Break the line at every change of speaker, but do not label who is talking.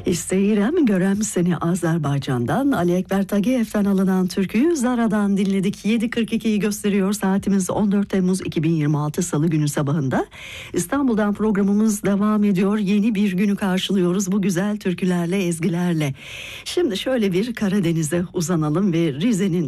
İsteyirem görem seni Azerbaycan'dan Ali Ekber Tagiyev'den alınan türküyü Zara'dan dinledik. 7.42'yi gösteriyor saatimiz. 14 Temmuz 2026 Salı günü sabahında İstanbul'dan programımız devam ediyor. Yeni bir günü karşılıyoruz bu güzel türkülerle, ezgilerle. Şimdi şöyle bir Karadeniz'e uzanalım ve Rize'nin